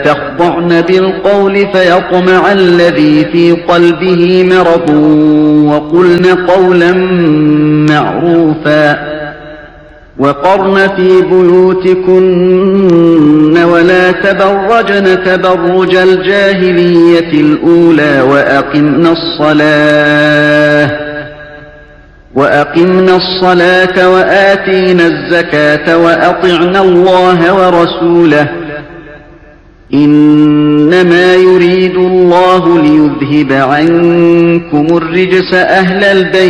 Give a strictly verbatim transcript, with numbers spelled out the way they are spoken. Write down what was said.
تخضعن بالقول فيطمع الذي في قلبه مرض وقلن قولا معروفا وقرن في بيوتكن ولا تبرجن تبرج الجاهلية الأولى وأقمنا الصلاة وأقمنا الصلاة وآتينا الزكاة وأطعنا الله ورسوله إنما يريد الله ليذهب عنكم الرجس أهل البيت